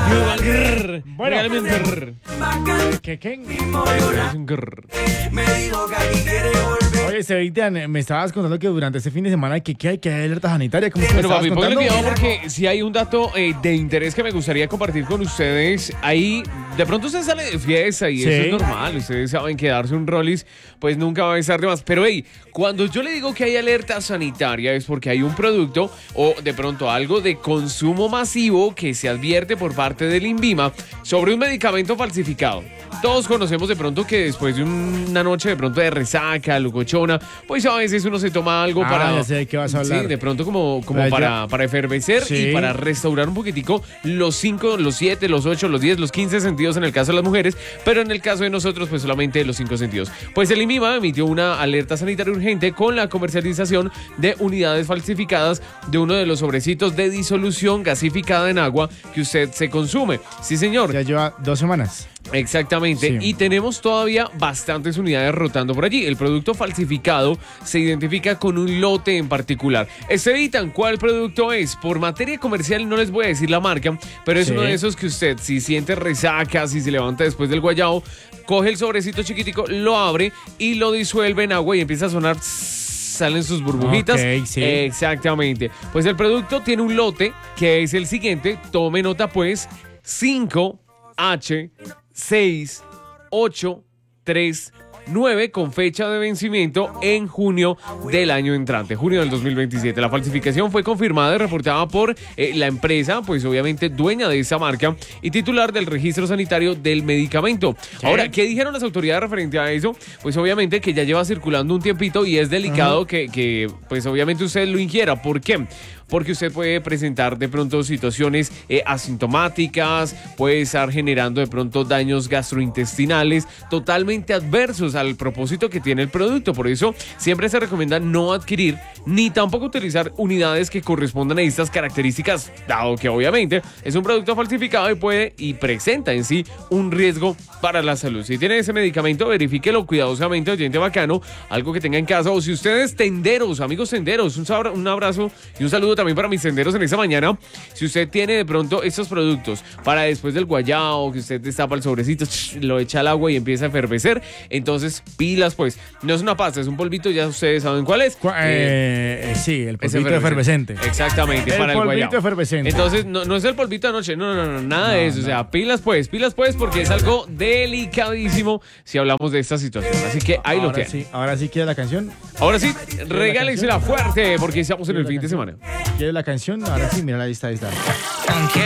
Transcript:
Bueno. Regálame un grrr. ¿Qué? Un grrr. Oye, Sebastián, me estabas contando que durante este fin de semana que hay alerta sanitaria. ¿Cómo es que me Bueno, estabas papi, póngale contando? cuidado porque si hay un dato de interés que me gustaría compartir con ustedes. Ahí, de pronto usted sale de fiesta y Sí. eso es normal. Ustedes saben que darse un rollis, pues nunca va a estar de más. Pero, hey, cuando yo le digo que hay alerta sanitaria es porque hay un producto o de pronto algo de consumo masivo que se advierte por parte del INVIMA sobre un medicamento falsificado. Todos conocemos de pronto que después de una noche de pronto de resaca, locochona, pues a veces uno se toma algo para... ya sé de qué vas a hablar. Sí, de pronto como Para para efervecer Sí. y para restaurar un poquitico los 5, los 7, los 8, los 10, los 15 sentidos en el caso de las mujeres, pero en el caso de nosotros pues solamente los 5 sentidos. Pues el INVIMA emitió una alerta sanitaria urgente con la comercialización de unidades falsificadas de uno de los sobrecitos de disolución gasificada en agua que usted se consume. Sí, señor. Ya lleva 2 semanas. Exactamente, Sí. y tenemos todavía bastantes unidades rotando por allí. El producto falsificado se identifica con un lote en particular. Estevitan cuál producto es. Por materia comercial no les voy a decir la marca, pero es Sí. uno de esos que usted, si siente resaca, si se levanta después del guayao, coge el sobrecito chiquitico, lo abre y lo disuelve en agua y empieza a sonar... Salen sus burbujitas. Ok, sí. Exactamente. Pues el producto tiene un lote que es el siguiente. Tome nota pues. 5H68339 con fecha de vencimiento en junio del año entrante, junio del 2027. La falsificación fue confirmada y reportada por la empresa, pues obviamente dueña de esa marca y titular del registro sanitario del medicamento. ¿Qué? Ahora, ¿qué dijeron las autoridades referente a eso? Pues obviamente que ya lleva circulando un tiempito y es delicado que pues obviamente usted lo ingiera. ¿Por qué? Porque usted puede presentar de pronto situaciones asintomáticas, puede estar generando de pronto daños gastrointestinales totalmente adversos al propósito que tiene el producto. Por eso siempre se recomienda no adquirir ni tampoco utilizar unidades que correspondan a estas características, dado que obviamente es un producto falsificado y puede y presenta en sí un riesgo para la salud. Si tiene ese medicamento, verifíquelo cuidadosamente, oyente bacano, algo que tenga en casa. O si ustedes tenderos, amigos tenderos, un abrazo y un saludo también para mis tenderos en esta mañana. Si usted tiene de pronto estos productos para después del guayao, que usted destapa el sobrecito, lo echa al agua y empieza a efervecer, entonces pilas pues. No es una pasta, es un polvito, ya ustedes saben cuál es. Sí, el Es polvito efervescente. Exactamente, El para el polvito guayao. efervescente. Entonces, no es el polvito anoche, no, nada de eso. O sea, pilas pues, porque es algo delicadísimo si hablamos de esta situación. Así que ahí lo tiene. Ahora sí quiere la canción. Ahora sí, regálensela fuerte porque estamos en el fin de semana. ¿Quiere la canción? Ahora sí, mira la lista. Ahí está.